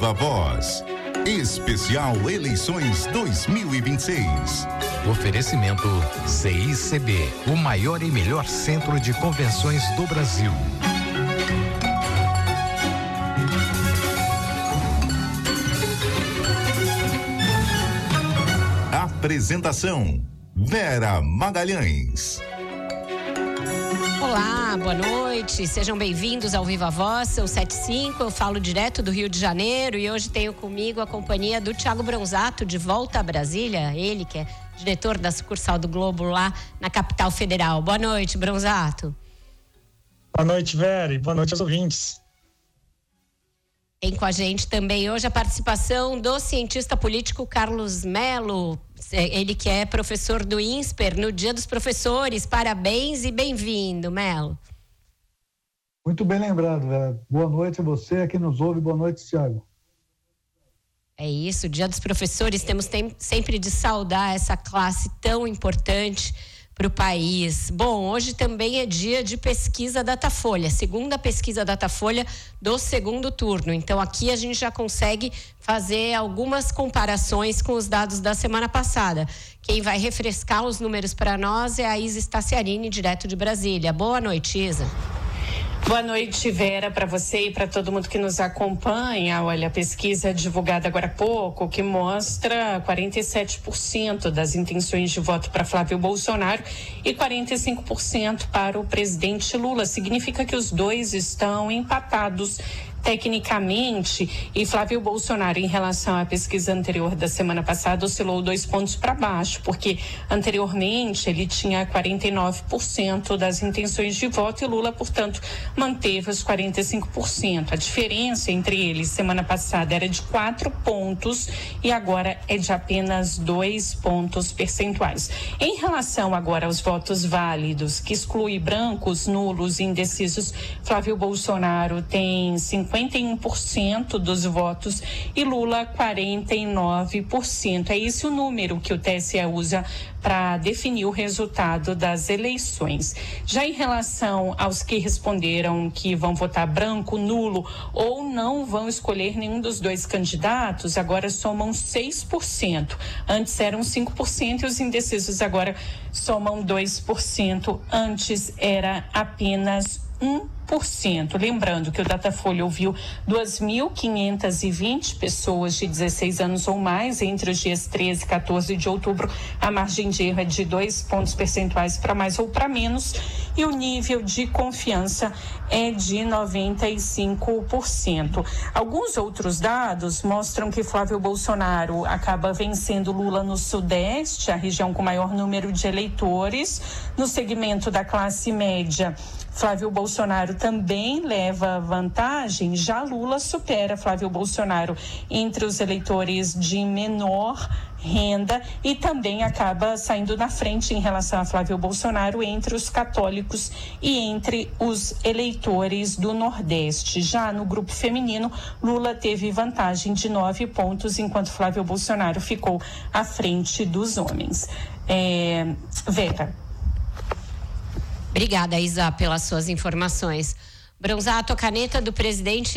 Viva Voz. Especial Eleições 2026. Oferecimento CICB, o maior e melhor centro de convenções do Brasil. Apresentação: Vera Magalhães. Olá, boa noite, sejam bem-vindos ao Viva Voz, são 7h05, eu falo direto do Rio de Janeiro e hoje tenho comigo a companhia do Thiago Bronzato, de volta a Brasília, ele que é diretor da sucursal do Globo lá na capital federal. Boa noite, Bronzato. Boa noite, Vera, e boa noite aos ouvintes. Tem com a gente também hoje a participação do cientista político Carlos Melo, ele que é professor do INSPER no Dia dos Professores. Parabéns e bem-vindo, Melo. Muito bem lembrado, Vera. Boa noite a você, que nos ouve. Boa noite, Thiago. É isso, Dia dos Professores, temos sempre de saudar essa classe tão importante para o país. Bom, hoje também é dia de pesquisa Datafolha, segunda pesquisa Datafolha do segundo turno. Então aqui a gente já consegue fazer algumas comparações com os dados da semana passada. Quem vai refrescar os números para nós é a Isa Staciarini, direto de Brasília. Boa noite, Isa. Boa noite, Vera, para você e para todo mundo que nos acompanha. Olha, a pesquisa divulgada agora há pouco, que mostra 47% das intenções de voto para Flávio Bolsonaro e 45% para o presidente Lula. Significa que os dois estão empatados tecnicamente, e Flávio Bolsonaro, em relação à pesquisa anterior da semana passada, oscilou 2 pontos para baixo, porque anteriormente ele tinha 49% das intenções de voto e Lula, portanto, manteve os 45%. A diferença entre eles semana passada era de 4 pontos e agora é de apenas 2 pontos percentuais. Em relação agora aos votos válidos, que exclui brancos, nulos e indecisos, Flávio Bolsonaro tem 51% dos votos e Lula 49%. É esse o número que o TSE usa para definir o resultado das eleições. Já em relação aos que responderam que vão votar branco, nulo ou não vão escolher nenhum dos dois candidatos, agora somam 6%. Antes eram 5% e os indecisos agora somam 2%. Antes era apenas 1%. Lembrando que o Datafolha ouviu 2.520 pessoas de 16 anos ou mais entre os dias 13 e 14 de outubro. A margem de erro é de 2 pontos percentuais para mais ou para menos e o nível de confiança é de 95%. Alguns outros dados mostram que Flávio Bolsonaro acaba vencendo Lula no Sudeste, a região com maior número de eleitores. No segmento da classe média, Flávio Bolsonaro também leva vantagem, já Lula supera Flávio Bolsonaro entre os eleitores de menor renda e também acaba saindo na frente em relação a Flávio Bolsonaro entre os católicos e entre os eleitores do Nordeste. Já no grupo feminino, Lula teve vantagem de 9 pontos, enquanto Flávio Bolsonaro ficou à frente dos homens. Vera. Obrigada, Isa, pelas suas informações. Bronzato, a caneta do presidente